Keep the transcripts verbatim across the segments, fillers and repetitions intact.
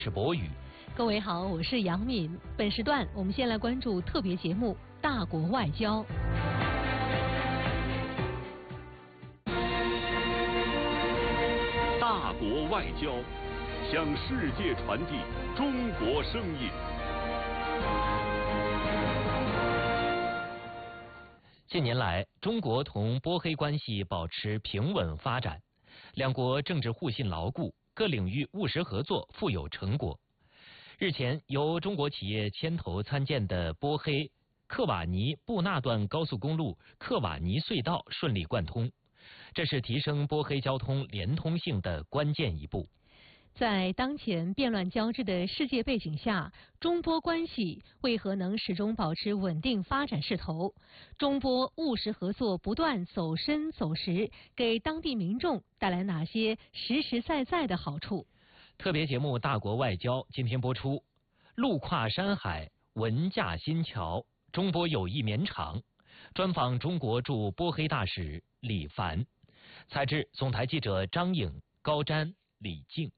是博宇。 各位好，我是杨敏。本时段我们先来关注特别节目《大国外交》。 大国外交，向世界传递中国声音。 近年来，中国同波黑关系保持平稳发展，两国政治互信牢固，各领域务实合作富有成果。日前，由中国企业牵头参建的波黑克瓦尼布纳段高速公路克瓦尼隧道顺利贯通，这是提升波黑交通连通性的关键一步。 在当前变乱交织的世界背景下，中波关系为何能始终保持稳定发展势头？中波务实合作不断走深走实，给当地民众带来哪些实实在在的好处？ 特别节目《大国外交》今天播出，路跨山海，文架新桥，中波友谊绵长。专访中国驻波黑大使李凡，采制总台记者张颖、高瞻、李静。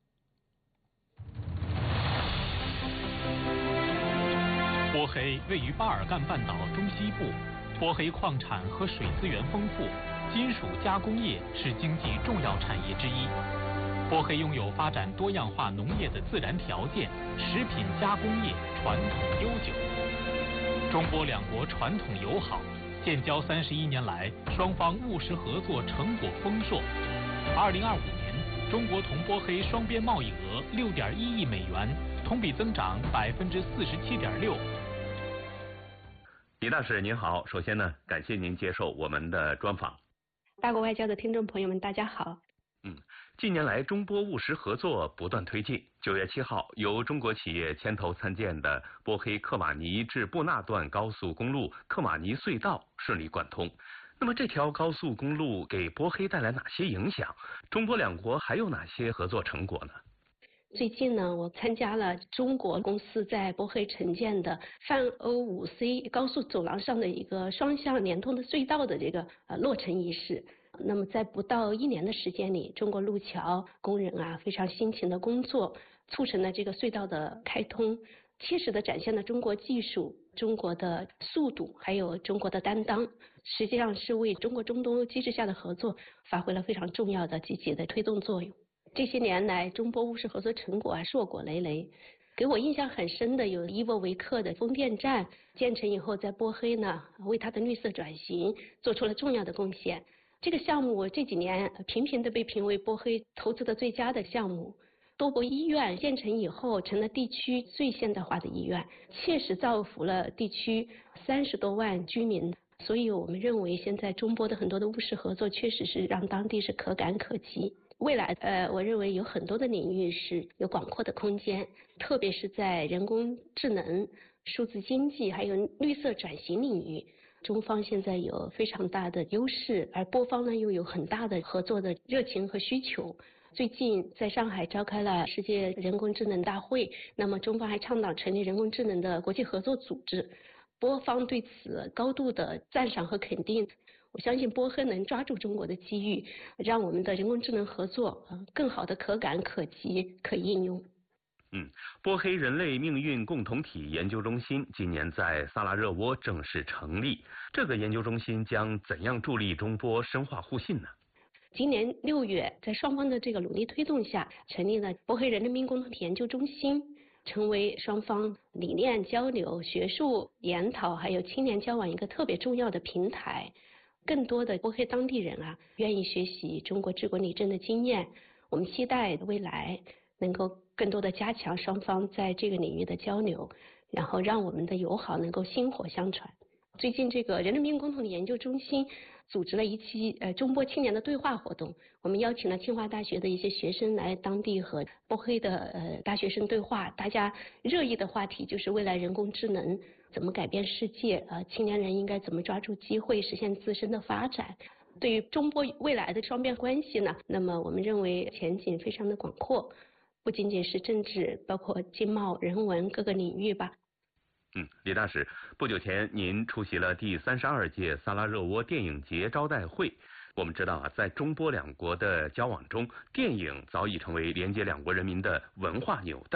波黑位于巴尔干半岛中西部，波黑矿产和水资源丰富，金属加工业是经济重要产业之一。波黑拥有发展多样化农业的自然条件，食品加工业传统悠久。中波两国传统友好，建交三十一年来，双方务实合作成果丰硕。二零二五年，中国同波黑双边贸易额六点一亿美元，同比增长百分之四十七点六。 李大使您好，首先呢，感谢您接受我们的专访。 大国外交的听众朋友们，大家好。 嗯，近年来中波务实合作不断推进。九月七号，由中国企业牵头参建的波黑克瓦尼至布纳段高速公路克瓦尼隧道顺利贯通。那么这条高速公路给波黑带来哪些影响？中波两国还有哪些合作成果呢？ 最近呢，我参加了中国公司在波黑承建的泛欧五 C 高速走廊上的一个双向连通的隧道的这个呃落成仪式。那么在不到一年的时间里，中国路桥工人啊非常辛勤的工作，促成了这个隧道的开通，切实的展现了中国技术、中国的速度，还有中国的担当，实际上是为中国中东机制下的合作发挥了非常重要的积极的推动作用。这些年来，中波务实合作成果啊硕果累累。给我印象很深的有伊沃维克的风电站建成以后，在波黑呢为它的绿色转型做出了重要的贡献。这个项目这几年频频的被评为波黑投资的最佳的项目。多博医院建成以后，成了地区最现代化的医院，切实造福了地区三十多万居民。所以我们认为，现在中波的很多的务实合作，确实是让当地是可感可及。未来，呃，我认为有很多的领域是有广阔的空间，特别是在人工智能、数字经济还有绿色转型领域。中方现在有非常大的优势，而波方呢又有很大的合作的热情和需求。最近在上海召开了世界人工智能大会，那么中方还倡导成立人工智能的国际合作组织，波方对此高度的赞赏和肯定。我相信波黑能抓住中国的机遇，让我们的人工智能合作更好的可感可及可应用。 嗯，波黑人类命运共同体研究中心今年在萨拉热窝正式成立，这个研究中心将怎样助力中波深化互信呢？ 今年六月，在双方的这个努力推动下，成立了波黑人类命运共同体研究中心，成为双方理念交流、学术研讨还有青年交往一个特别重要的平台。更多的波黑当地人啊，愿意学习中国治国理政的经验。我们期待未来能够更多的加强双方在这个领域的交流，然后让我们的友好能够薪火相传。最近这个人类命运共同体研究中心组织了一期呃中波青年的对话活动，我们邀请了清华大学的一些学生来当地和波黑的呃大学生对话，大家热议的话题就是未来人工智能怎么改变世界，呃青年人应该怎么抓住机会实现自身的发展。对于中波未来的双边关系呢，那么我们认为前景非常的广阔，不仅仅是政治，包括经贸、人文各个领域吧。 嗯，李大使，不久前您出席了第三十二届萨拉热窝电影节招待会。我们知道啊，在中波两国的交往中，电影早已成为连接两国人民的文化纽带。